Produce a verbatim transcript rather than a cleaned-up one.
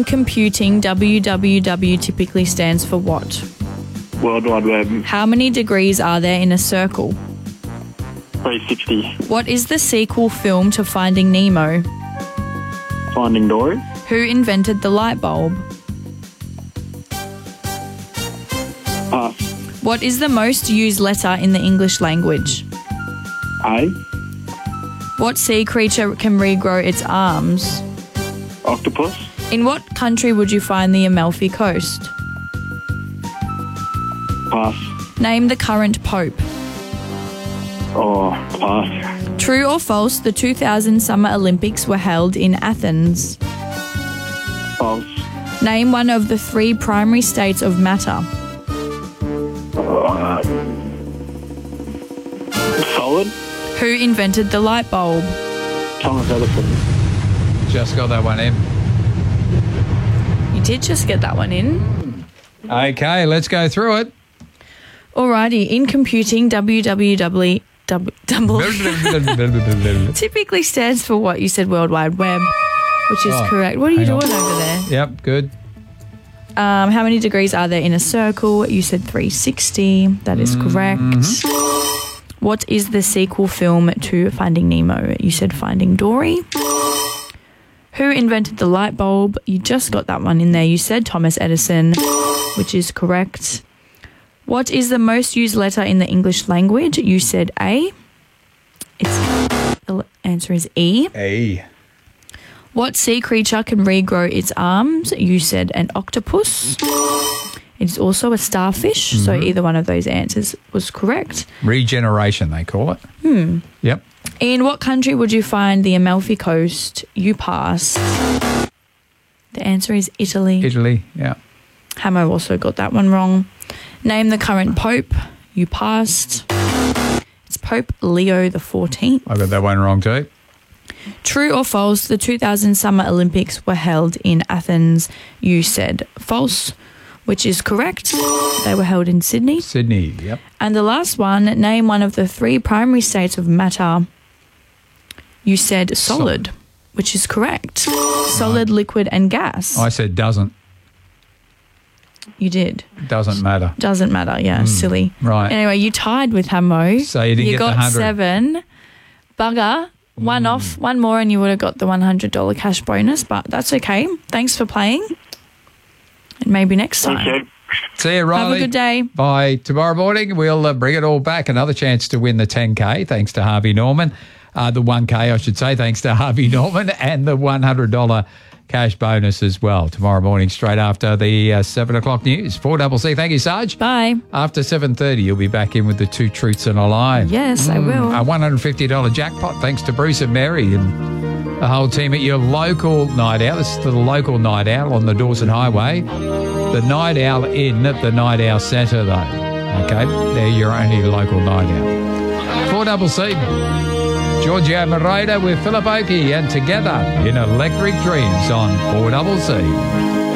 Computing, W W W typically stands for what? World Wide Web. How many degrees are there in a circle? three sixty. What is the sequel film to Finding Nemo? Finding Dory. Who invented the light bulb? Pass. What is the most used letter in the English language? A. What sea creature can regrow its arms? Octopus. In what country would you find the Amalfi Coast? Pass. Name the current pope. Oh, pass. True or false, the two thousand Summer Olympics were held in Athens. False. Name one of the three primary states of matter. Uh, solid. Who invented the light bulb? Thomas Edison. Just got that one in. You did just get that one in. Okay, let's go through it. Alrighty, in computing, W W W double, double typically stands for what? You said World Wide Web, which is Oh, correct. What are you hang doing on. over there? Yep, good. Um, how many degrees are there in a circle? You said three sixty. That is correct. What is the sequel film to Finding Nemo? You said Finding Dory. Who invented the light bulb? You just got that one in there. You said Thomas Edison, which is correct. What is the most used letter in the English language? You said A. It's, the answer is E. A. What sea creature can regrow its arms? You said an octopus. It's also a starfish, so either one of those answers was correct. Regeneration, they call it. Hmm. Yep. In what country would you find the Amalfi Coast? You passed. The answer is Italy. Italy, yeah. Hamo also got that one wrong. Name the current pope. You passed. It's Pope Leo the fourteenth. I got that one wrong too. True or false, the two thousand Summer Olympics were held in Athens. You said false, which is correct. They were held in Sydney. Sydney, yep. And the last one, name one of the three primary states of matter. You said solid, Solid. which is correct. Solid, liquid and gas. I said doesn't. You did. Doesn't matter. Doesn't matter, yeah, silly. Right. Anyway, you tied with Hamo. So you didn't get the got one hundred. seven. Bugger. One off, one more, and you would have got the one hundred dollars cash bonus, but that's okay. Thanks for playing. And maybe next time. Thank you. See you, Riley. Have a good day. By tomorrow morning, we'll uh, bring it all back. Another chance to win the ten K, thanks to Harvey Norman. Uh, the one K, I should say, thanks to Harvey Norman, and the one hundred dollars cash bonus as well. Tomorrow morning, straight after the uh, seven o'clock news. four C C. Thank you, Sarge. Bye. After seven thirty, you'll be back in with the two truths and a lie. Yes, I will. A one hundred fifty dollars jackpot, thanks to Bruce and Mary and the whole team at your local night out. This is the local night out on the Dawson Highway. The Night Owl Inn at the Night Owl Centre, though. Okay, they're your only local night out. four C C. Giorgio Moroder with Philip Oakey and together in Electric Dreams on four C C.